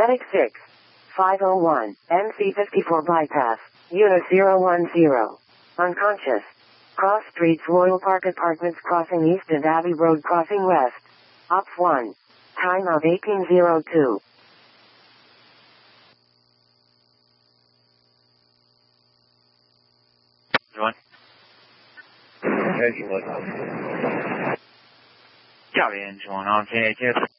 Medic 6. 501. MC54 bypass. Unit 010. Unconscious. Cross streets Royal Park Apartments crossing east and Abbey Road crossing west. Op 1. Time of 1802. John? 开始了。 教练，John，然后接